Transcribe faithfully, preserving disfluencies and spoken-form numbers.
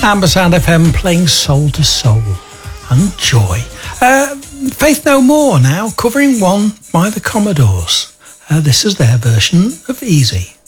Ambersand F M playing Soul to Soul and Joy. Uh, Faith No More now, covering one by the Commodores. Uh, this is their version of Easy.